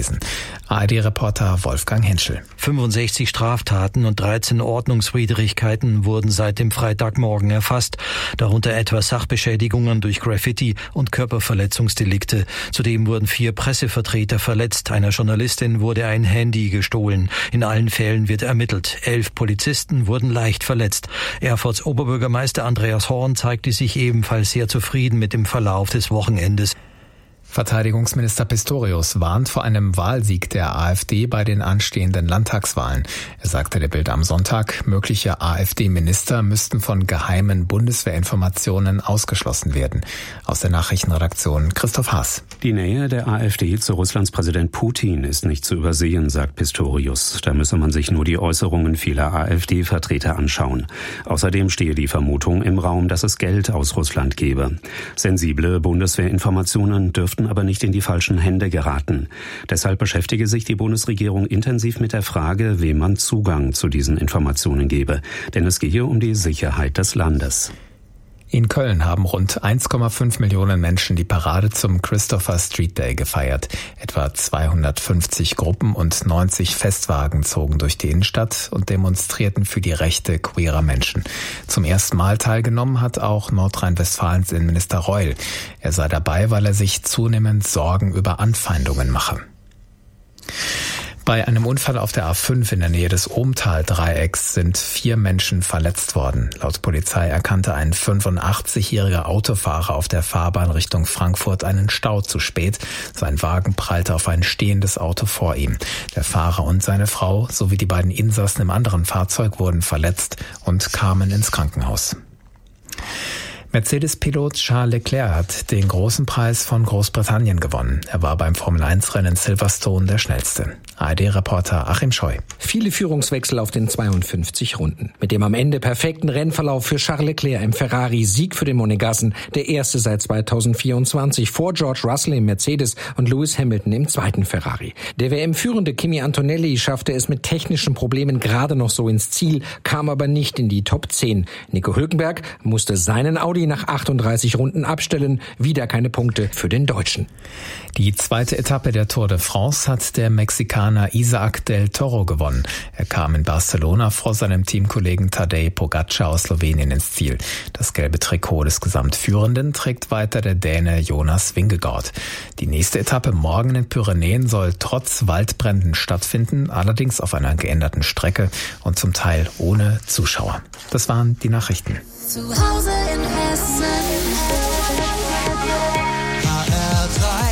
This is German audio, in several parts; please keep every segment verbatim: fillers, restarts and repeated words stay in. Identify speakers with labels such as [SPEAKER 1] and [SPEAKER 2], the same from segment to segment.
[SPEAKER 1] gewesen. A R D-Reporter Wolfgang Henschel.
[SPEAKER 2] fünfundsechzig Straftaten und dreizehn Ordnungswidrigkeiten wurden seit dem Freitagmorgen erfasst, darunter etwa Sachbeschädigungen durch Graffiti und Körperverletzungsdelikte. Zudem wurden vier Pressevertreter verletzt. Einer Journalistin wurde ein Handy gestohlen. In allen Fällen wird ermittelt. Elf Polizisten wurden leicht verletzt. Erfurts Oberbürgermeister Andreas Horn zeigte sich ebenfalls sehr zufrieden mit dem Verlauf des Wochenendes.
[SPEAKER 1] Verteidigungsminister Pistorius warnt vor einem Wahlsieg der AfD bei den anstehenden Landtagswahlen. Er sagte der Bild am Sonntag, mögliche AfD-Minister müssten von geheimen Bundeswehrinformationen ausgeschlossen werden. Aus der Nachrichtenredaktion Christoph Haas.
[SPEAKER 3] Die Nähe der AfD zu Russlands Präsident Putin ist nicht zu übersehen, sagt Pistorius. Da müsse man sich nur die Äußerungen vieler AfD-Vertreter anschauen. Außerdem stehe die Vermutung im Raum, dass es Geld aus Russland gebe. Sensible Bundeswehrinformationen dürften aber nicht in die falschen Hände geraten. Deshalb beschäftige sich die Bundesregierung intensiv mit der Frage, wem man Zugang zu diesen Informationen gebe. Denn es gehe um die Sicherheit des Landes.
[SPEAKER 1] In Köln haben rund eins Komma fünf Millionen Menschen die Parade zum Christopher Street Day gefeiert. Etwa zweihundertfünfzig Gruppen und neunzig Festwagen zogen durch die Innenstadt und demonstrierten für die Rechte queerer Menschen. Zum ersten Mal teilgenommen hat auch Nordrhein-Westfalens Innenminister Reul. Er sei dabei, weil er sich zunehmend Sorgen über Anfeindungen mache. Bei einem Unfall auf der A fünf in der Nähe des Ohmtal-Dreiecks sind vier Menschen verletzt worden. Laut Polizei erkannte ein fünfundachtzig-jähriger Autofahrer auf der Fahrbahn Richtung Frankfurt einen Stau zu spät. Sein Wagen prallte auf ein stehendes Auto vor ihm. Der Fahrer und seine Frau sowie die beiden Insassen im anderen Fahrzeug wurden verletzt und kamen ins Krankenhaus. Mercedes-Pilot Charles Leclerc hat den großen Preis von Großbritannien gewonnen. Er war beim Formel eins Rennen Silverstone der schnellste. A R D-Reporter Achim Scheu.
[SPEAKER 4] Viele Führungswechsel auf den zweiundfünfzig Runden. Mit dem am Ende perfekten Rennverlauf für Charles Leclerc im Ferrari, Sieg für den Monegassen, der erste seit zweitausendvierundzwanzig, vor George Russell im Mercedes und Lewis Hamilton im zweiten Ferrari. Der W M-führende Kimi Antonelli schaffte es mit technischen Problemen gerade noch so ins Ziel, kam aber nicht in die Top zehn. Nico Hülkenberg musste seinen Audi nach achtunddreißig Runden abstellen. Wieder keine Punkte für den Deutschen.
[SPEAKER 1] Die zweite Etappe der Tour de France hat der Mexikaner Isaac del Toro gewonnen. Er kam in Barcelona vor seinem Teamkollegen Tadej Pogačar aus Slowenien ins Ziel. Das gelbe Trikot des Gesamtführenden trägt weiter der Däne Jonas Vingegaard. Die nächste Etappe morgen in den Pyrenäen soll trotz Waldbränden stattfinden, allerdings auf einer geänderten Strecke und zum Teil ohne Zuschauer. Das waren die Nachrichten.
[SPEAKER 5] Zu Hause in Hessen. H R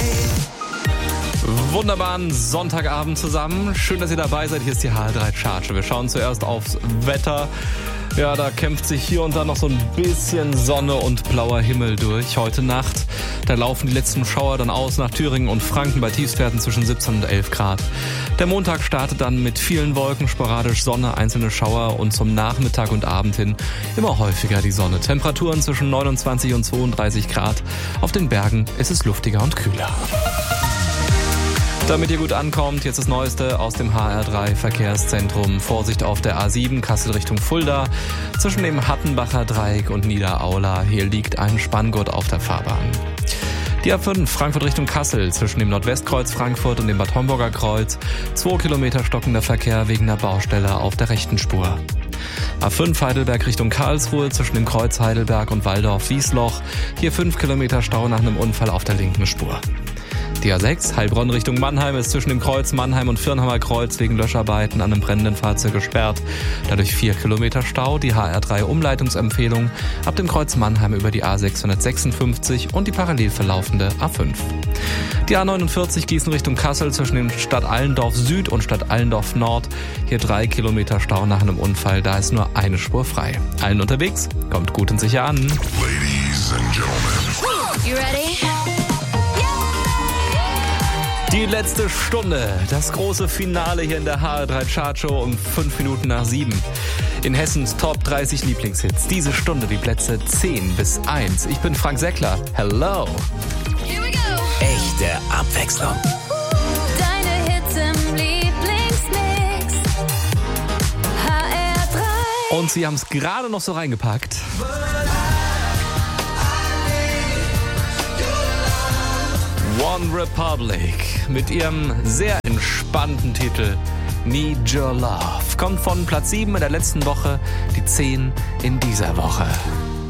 [SPEAKER 5] drei.
[SPEAKER 6] Wunderbaren Sonntagabend zusammen. Schön, dass ihr dabei seid. Hier ist die H R drei Charge. Wir schauen zuerst aufs Wetter. Ja, da kämpft sich hier und da noch so ein bisschen Sonne und blauer Himmel durch. Heute Nacht, da laufen die letzten Schauer dann aus nach Thüringen und Franken bei Tiefstwerten zwischen siebzehn und elf Grad. Der Montag startet dann mit vielen Wolken, sporadisch Sonne, einzelne Schauer und zum Nachmittag und Abend hin immer häufiger die Sonne. Temperaturen zwischen neunundzwanzig und zweiunddreißig Grad. Auf den Bergen ist es luftiger und kühler. Damit ihr gut ankommt, jetzt das Neueste aus dem H R drei Verkehrszentrum. Vorsicht auf der A sieben, Kassel Richtung Fulda. Zwischen dem Hattenbacher Dreieck und Niederaula. Hier liegt ein Spanngurt auf der Fahrbahn. Die A fünf, Frankfurt Richtung Kassel, zwischen dem Nordwestkreuz Frankfurt und dem Bad Homburger Kreuz. Zwei Kilometer stockender Verkehr wegen der Baustelle auf der rechten Spur. A fünf Heidelberg Richtung Karlsruhe, zwischen dem Kreuz Heidelberg und Waldorf-Wiesloch. Hier fünf Kilometer Stau nach einem Unfall auf der linken Spur. Die A sechs, Heilbronn Richtung Mannheim, ist zwischen dem Kreuz Mannheim und Firnheimer Kreuz wegen Löscharbeiten an einem brennenden Fahrzeug gesperrt. Dadurch vier Kilometer Stau. Die H R drei Umleitungsempfehlung ab dem Kreuz Mannheim über die A sechshundertsechsundfünfzig und die parallel verlaufende A fünf. Die A neunundvierzig Gießen Richtung Kassel zwischen dem Stadt Allendorf Süd und Stadt Allendorf Nord. Hier drei Kilometer Stau nach einem Unfall. Da ist nur eine Spur frei. Allen unterwegs, kommt gut und sicher an.
[SPEAKER 7] Ladies and gentlemen.
[SPEAKER 5] You ready?
[SPEAKER 6] Die letzte Stunde, das große Finale hier in der H R drei Chartshow um fünf Minuten nach sieben. In Hessens Top dreißig Lieblingshits. Diese Stunde die Plätze zehn bis eins. Ich bin Frank Seckler. Hello.
[SPEAKER 5] Here we go.
[SPEAKER 7] Echte Abwechslung.
[SPEAKER 5] Deine Hits im Lieblingsmix. H R drei.
[SPEAKER 6] Und sie haben es gerade noch so reingepackt. One Republic mit ihrem sehr entspannten Titel Need Your Love kommt von Platz sieben in der letzten Woche, die zehn in dieser Woche.